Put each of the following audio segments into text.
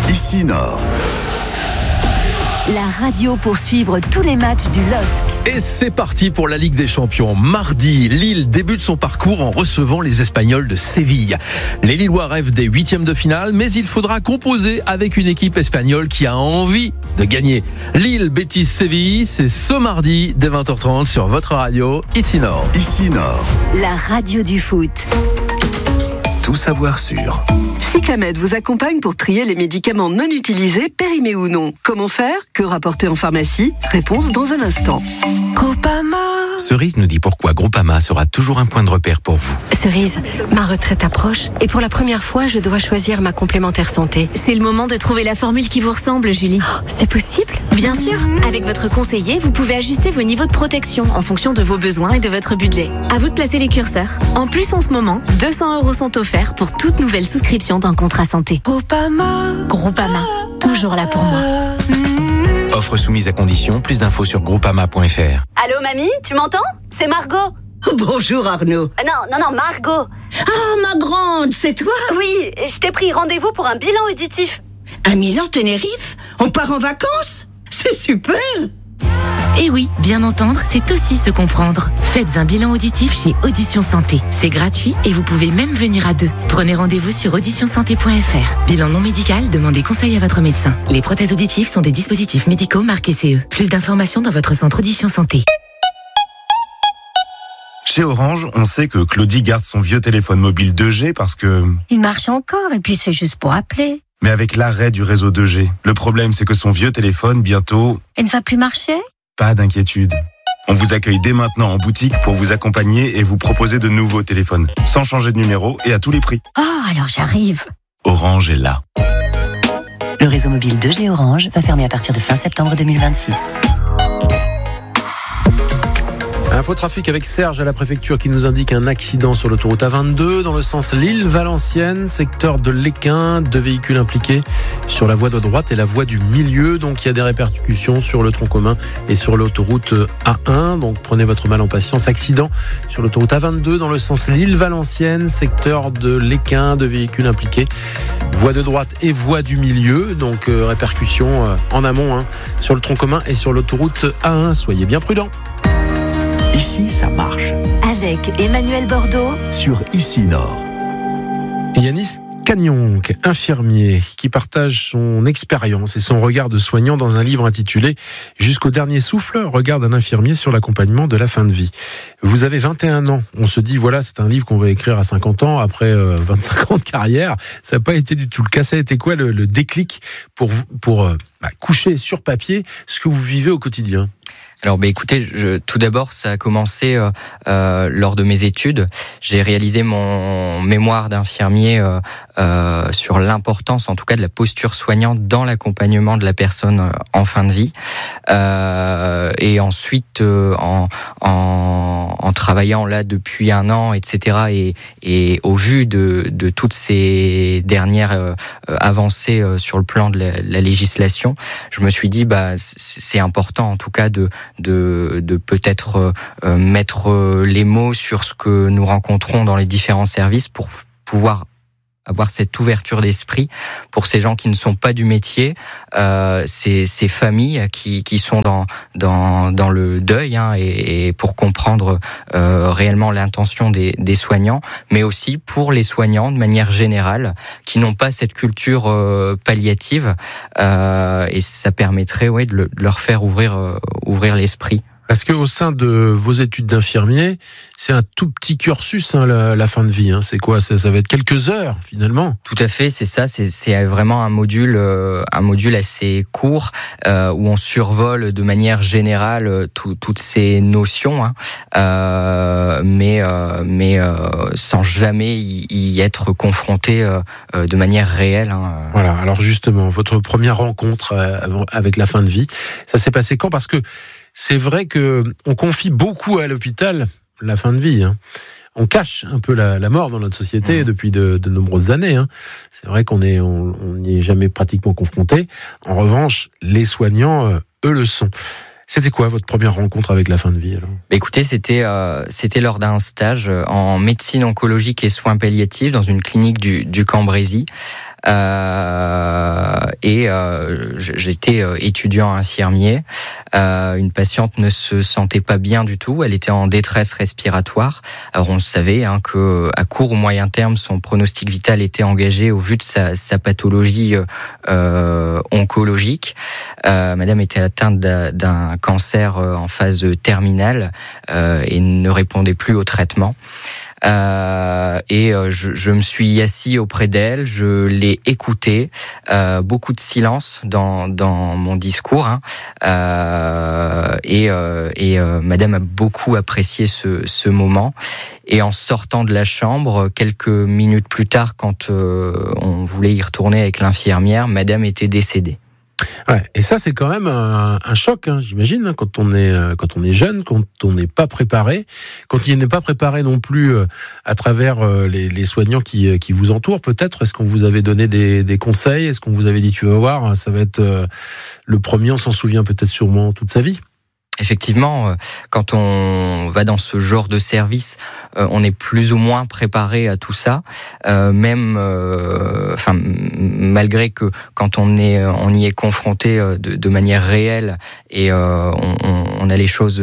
Ici Nord. La radio pour suivre tous les matchs du LOSC. Et c'est parti pour la Ligue des Champions. Mardi, Lille débute son parcours en recevant les Espagnols de Séville. Les Lillois rêvent des huitièmes de finale, mais il faudra composer avec une équipe espagnole qui a envie de gagner. Lille-Betis-Séville, c'est ce mardi dès 20h30 sur votre radio, Ici Nord. Ici Nord. La radio du foot. Tout savoir sur. Cyclamed vous accompagne pour trier les médicaments non utilisés, périmés ou non. Comment faire? Que rapporter en pharmacie? Réponse dans un instant. Groupama. Cerise nous dit pourquoi Groupama sera toujours un point de repère pour vous. Cerise, ma retraite approche et pour la première fois, je dois choisir ma complémentaire santé. C'est le moment de trouver la formule qui vous ressemble, Julie. Oh, c'est possible? Bien sûr. Avec votre conseiller, vous pouvez ajuster vos niveaux de protection en fonction de vos besoins et de votre budget. À vous de placer les curseurs. En plus, en ce moment, 200 € sont offerts pour toute nouvelle souscription d'un contrat santé. Groupama, toujours là pour moi. Offre soumise à condition, plus d'infos sur groupama.fr. Allô mamie, tu m'entends? C'est Margot. Bonjour Arnaud. Non, Margot. Ah, ma grande, c'est toi? Oui, je t'ai pris rendez-vous pour un bilan auditif. À Milan-Tenerife? On part en vacances? C'est super! Et oui, bien entendre, c'est aussi se comprendre. Faites un bilan auditif chez Audition Santé. C'est gratuit et vous pouvez même venir à deux. Prenez rendez-vous sur auditionsanté.fr. Bilan non médical, demandez conseil à votre médecin. Les prothèses auditives sont des dispositifs médicaux marqués CE. Plus d'informations dans votre centre Audition Santé. Chez Orange, on sait que Claudie garde son vieux téléphone mobile 2G parce que... Il marche encore et puis c'est juste pour appeler. Mais avec l'arrêt du réseau 2G, le problème c'est que son vieux téléphone, bientôt... Il ne va plus marcher? Pas d'inquiétude. On vous accueille dès maintenant en boutique pour vous accompagner et vous proposer de nouveaux téléphones, sans changer de numéro et à tous les prix. Oh, alors j'arrive. Orange est là. Le réseau mobile 2G Orange va fermer à partir de fin septembre 2026. Infotrafic avec Serge à la préfecture qui nous indique un accident sur l'autoroute A22 dans le sens Lille-Valenciennes, secteur de l'Équin, 2 véhicules impliqués sur la voie de droite et la voie du milieu. Donc il y a des répercussions sur le tronc commun et sur l'autoroute A1. Donc prenez votre mal en patience. Accident sur l'autoroute A22 dans le sens Lille-Valenciennes, secteur de l'Équin, 2 véhicules impliqués. Voie de droite et voie du milieu. Donc répercussions en amont sur le tronc commun et sur l'autoroute A1. Soyez bien prudents. Ici, ça marche. Avec Emmanuel Bordeaux Sur Ici Nord. Yanis Cagnonc, infirmier, qui partage son expérience et son regard de soignant dans un livre intitulé « Jusqu'au dernier souffle, regard d'un infirmier sur l'accompagnement de la fin de vie ». Vous avez 21 ans. On se dit, voilà, c'est un livre qu'on va écrire à 50 ans, après 25 ans de carrière. Ça n'a pas été du tout le cas. Ça a été quoi le déclic pour coucher sur papier ce que vous vivez au quotidien ? Alors écoutez, tout d'abord ça a commencé lors de mes études. J'ai réalisé mon mémoire d'infirmier sur l'importance en tout cas de la posture soignante dans l'accompagnement de la personne en fin de vie. Et ensuite en travaillant là depuis 1 an, etc. Et au vu de toutes ces dernières avancées sur le plan de la législation, je me suis dit c'est important en tout cas de peut-être mettre les mots sur ce que nous rencontrons dans les différents services pour pouvoir avoir cette ouverture d'esprit pour ces gens qui ne sont pas du métier, ces familles qui sont dans le deuil et pour comprendre réellement l'intention des soignants, mais aussi pour les soignants de manière générale qui n'ont pas cette culture palliative et ça permettrait de leur faire ouvrir l'esprit. Parce qu'au sein de vos études d'infirmier, c'est un tout petit cursus, la fin de vie. C'est quoi? Ça va être quelques heures, finalement. Tout à fait, c'est ça. C'est vraiment un module assez court où on survole de manière générale toutes ces notions, mais sans jamais y être confronté de manière réelle. Voilà. Alors justement, votre première rencontre avec la fin de vie, ça s'est passé quand? Parce que c'est vrai que on confie beaucoup à l'hôpital la fin de vie. On cache un peu la mort dans notre société depuis de nombreuses années. C'est vrai qu'on n'y est jamais pratiquement confronté. En revanche, les soignants, eux, le sont. C'était quoi votre première rencontre avec la fin de vie alors ? Écoutez, c'était lors d'un stage en médecine oncologique et soins palliatifs dans une clinique du Cambrésis. J'étais étudiant infirmier. Une patiente ne se sentait pas bien du tout. Elle était en détresse respiratoire. Alors on savait que à court ou moyen terme, son pronostic vital était engagé au vu de sa pathologie oncologique. Madame était atteinte d'un cancer en phase terminale et ne répondait plus au traitement. Je me suis assis auprès d'elle, je l'ai écoutée, beaucoup de silence dans mon discours, Madame a beaucoup apprécié ce moment. Et en sortant de la chambre, quelques minutes plus tard, quand on voulait y retourner avec l'infirmière, Madame était décédée. Ouais, et ça c'est quand même un choc, j'imagine, quand on est jeune, quand on n'est pas préparé, quand il n'est pas préparé non plus à travers les soignants qui vous entourent. Peut-être, est-ce qu'on vous avait donné des conseils? Est-ce qu'on vous avait dit tu vas voir, ça va être le premier, on s'en souvient peut-être sûrement toute sa vie? Effectivement, quand on va dans ce genre de service, on est plus ou moins préparé à tout ça, malgré que quand on y est confronté de manière réelle et on a les choses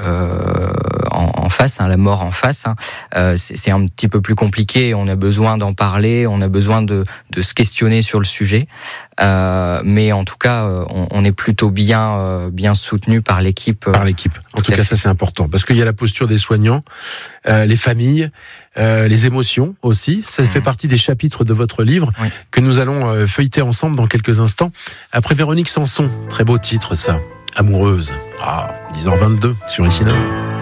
en face, la mort en face, c'est un petit peu plus compliqué. On a besoin d'en parler, on a besoin de se questionner sur le sujet. Mais en tout cas, on est plutôt bien soutenu par l'équipe. En tout cas, ça c'est important parce qu'il y a la posture des soignants, les familles, les émotions aussi. Ça fait partie des chapitres de votre livre que nous allons feuilleter ensemble dans quelques instants. Après Véronique Sanson, très beau titre ça, Amoureuse. 10h22 sur Ici Nord.